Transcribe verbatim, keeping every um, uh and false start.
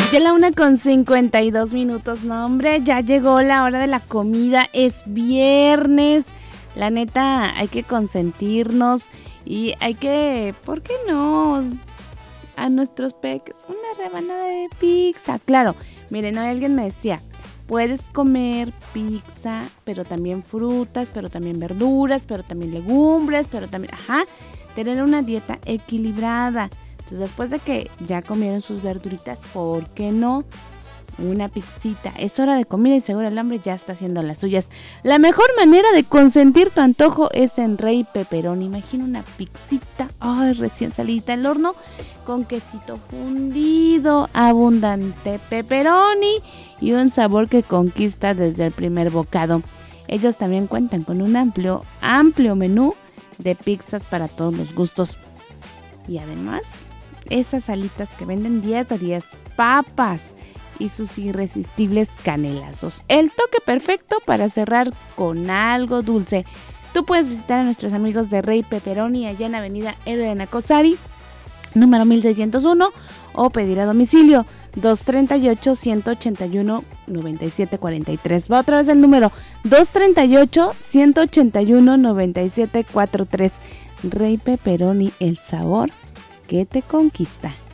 Ya la una con cincuenta y dos minutos, no hombre, ya llegó la hora de la comida, es viernes, la neta hay que consentirnos y hay que, ¿por qué no? A nuestros peques, una rebanada de pizza, claro, miren, alguien me decía, puedes comer pizza, pero también frutas, pero también verduras, pero también legumbres, pero también, ajá, tener una dieta equilibrada. Entonces, después de que ya comieron sus verduritas, ¿por qué no? Una pizzita. Es hora de comida y seguro el hambre ya está haciendo las suyas. La mejor manera de consentir tu antojo es en Rey Pepperoni. Imagina una pizzita, ay, recién salida del horno, con quesito fundido, abundante pepperoni y un sabor que conquista desde el primer bocado. Ellos también cuentan con un amplio, amplio menú de pizzas para todos los gustos. Y además, esas alitas que venden diez a diez, papas y sus irresistibles canelazos. El toque perfecto para cerrar con algo dulce. Tú puedes visitar a nuestros amigos de Rey Pepperoni allá en Avenida Héroe de Nacosari, número mil seiscientos uno, o pedir a domicilio dos treinta y ocho, ciento ochenta y uno, noventa y siete cuarenta y tres. Va otra vez el número dos treinta y ocho, ciento ochenta y uno, noventa y siete cuarenta y tres. Rey Pepperoni, el sabor que te conquista.